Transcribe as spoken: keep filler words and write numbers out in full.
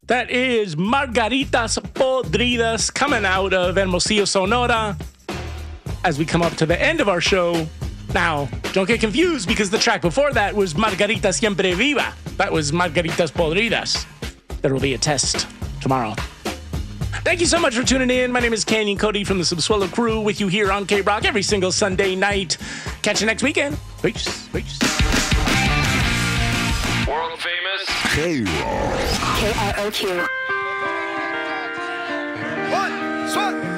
That is Margaritas Podridas coming out of Hermosillo, Sonora. As we come up to the end of our show. Now, don't get confused because the track before that was Margarita Siempre Viva. That was Margaritas Podridas. There will be a test tomorrow. Thank you so much for tuning in. My name is Canyon Cody from the Subsuelo crew with you here on K-Rock every single Sunday night. Catch you next weekend. Peace. Peace. World famous K-Rock. K R O Q. One, one.